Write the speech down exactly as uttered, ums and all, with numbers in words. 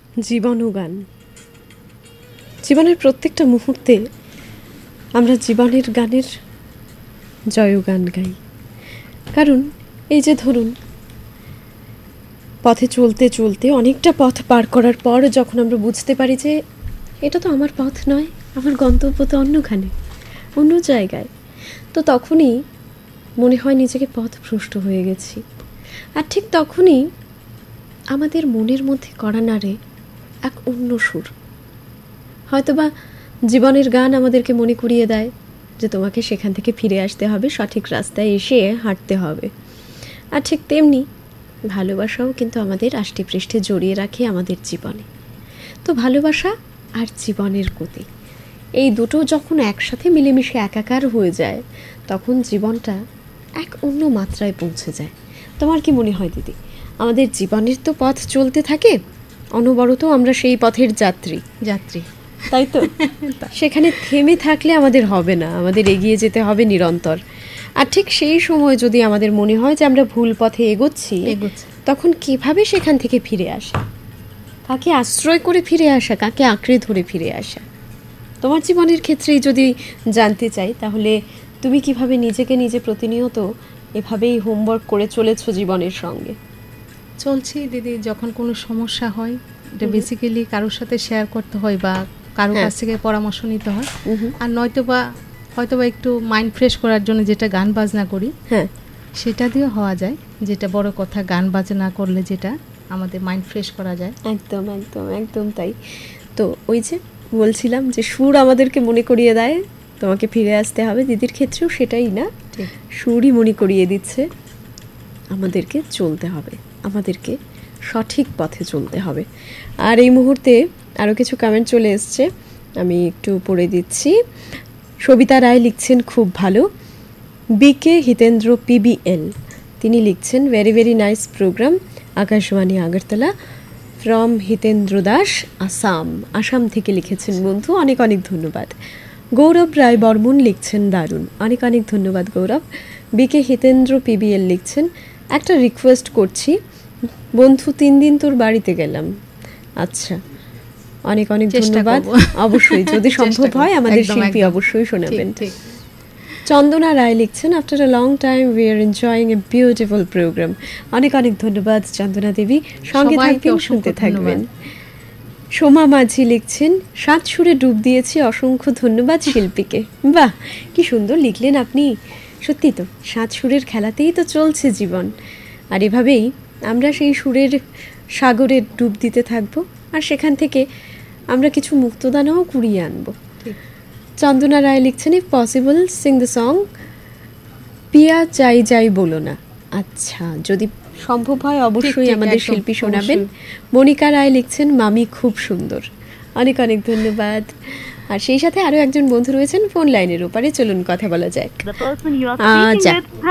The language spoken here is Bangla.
জীবন ও গান। জীবনের প্রত্যেকটা মুহূর্তে আমরা জীবনের গানের জয়গান গাই। কারণ এই যে ধরুন, পথে চলতে চলতে অনেকটা পথ পার করার পর যখন আমরা বুঝতে পারি যে এটা তো আমার পথ নয়, আমার গন্তব্য তো অন্যখানে, অন্য জায়গায়, তো তখনই মনে হয় নিজেকে পথভ্রষ্ট হয়ে গেছি। আর ঠিক তখনই আমাদের মনের মধ্যে কড়া নাড়ে এক অন্য সুর। হয়তোবা জীবনের গান আমাদেরকে মনে করিয়ে দেয় যে তোমাকে সেখান থেকে ফিরে আসতে হবে, সঠিক রাস্তায় এসে হাঁটতে হবে। আর ঠিক তেমনি ভালোবাসাও কিন্তু আমাদের আষ্টেপৃষ্ঠে জড়িয়ে রাখে আমাদের জীবনে। তো ভালোবাসা আর জীবনের গতি, এই দুটো যখন একসাথে মিলেমিশে একাকার হয়ে যায়, তখন জীবনটা এক অন্য মাত্রায় পৌঁছে যায়। তোমার কি মনে হয় দিদি? আমাদের জীবনের তো পথ চলতে থাকে, অনবরত আমরা সেই পথের যাত্রী যাত্রী তাই তো? সেখানে থেমে থাকলে আমাদের হবে না, আমাদের এগিয়ে যেতে হবে নিরন্তর। আর ঠিক সেই সময় যদি আমাদের মনে হয় যে আমরা ভুল পথে এগোচ্ছি, তখন কিভাবে সেখান থেকে ফিরে আসা, কাকে আশ্রয় করে ফিরে আসা, কাকে আঁকড়ে ধরে ফিরে আসা, তোমার জীবনের ক্ষেত্রেই যদি জানতে চাই, তাহলে তুমি কিভাবে নিজেকে নিজে প্রতিনিয়ত এভাবেই হোমওয়ার্ক করে চলেছো জীবনের সঙ্গে? চলছি দিদি। যখন কোনো সমস্যা হয়, এটা বেসিক্যালি কারোর সাথে শেয়ার করতে হয় বা কারোর কাছ থেকে পরামর্শ নিতে হয়। আর নয়তো বা হয়তো বা একটু মাইন্ড ফ্রেশ করার জন্য যেটা গান বাজনা করি, হ্যাঁ, সেটা দিয়েও হওয়া যায়। যেটা বড় কথা, গান বাজনা করলে যেটা আমাদের মাইন্ড ফ্রেশ করা যায়। একদম একদম একদম তাই তো। ওই যে বলছিলাম যে সুর আমাদেরকে মনে করিয়ে দেয় তোমাকে ফিরে আসতে হবে। দিদির ক্ষেত্রেও সেটাই না, সুরই মনে করিয়ে দিচ্ছে আমাদেরকে চলতে হবে, আমাদেরকে সঠিক পথে চলতে হবে। আর এই মুহূর্তে আরও কিছু কমেন্ট চলে এসছে, আমি একটু পড়ে দিচ্ছি। সবিতা রায় লিখছেন খুব ভালো। বিকে হিতেন্দ্র পিবিএল তিনি লিখছেন very very nice programme, Akashvani Agartala, from Hitendra Das, Assam. Assam থেকে লিখেছেন বন্ধু, অনেক অনেক ধন্যবাদ। গৌরব রায় বর্মন লিখছেন দারুণ, অনেক অনেক ধন্যবাদ গৌরব। বিকে হিতেন্দ্র পিবিএল লিখছেন একটা রিকোয়েস্ট করছি বন্ধু, তিন দিন তোর বাড়িতে গেলাম। আচ্ছা, অনেক অনেক ধন্যবাদ। অবশ্যই যদি সম্ভব হয় আমাদের শিল্পী অবশ্যই শোনাবেন। চন্দনা রায় লিখছেন after a long time we are enjoying a beautiful programme. অনেক অনেক ধন্যবাদ চন্দনা দেবী, সঙ্গে থাকবেন, শুনতে থাকবেন। সোমা মাঝি লিখছেন সাত সুরে ডুব দিয়েছি, অসংখ্য ধন্যবাদ শিল্পীকে। বাহ, কি সুন্দর লিখলেন আপনি। সত্যি তো, সাত সুরের খেলাতেই তো চলছে জীবন। আর এভাবেই আমরা সেই সুরের সাগরে ডুব দিতে থাকবো, আর সেখান থেকে আমরা কিছু মুক্তদানাও কুড়িয়ে আনবো। চন্দনা রায় লিখছেন if possible Singh the song পিয়া চাই যাই বলো না। আচ্ছা, যদি সম্ভব হয় অবশ্যই আমাদের শিল্পী শোনাবেন। মনিকা রায় লিখছেন মামি খুব সুন্দর, অনেক অনেক ধন্যবাদ। আর সেই সাথে আরও একজন বন্ধু রয়েছেন ফোন লাইনের ওপারে, চলুন কথা বলা যাক।